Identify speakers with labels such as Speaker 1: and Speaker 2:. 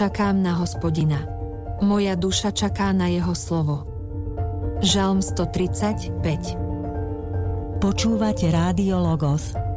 Speaker 1: Čakám na Hospodina. Moja duša čaká na jeho slovo. Žalm 135.
Speaker 2: Počúvate Rádio Logos.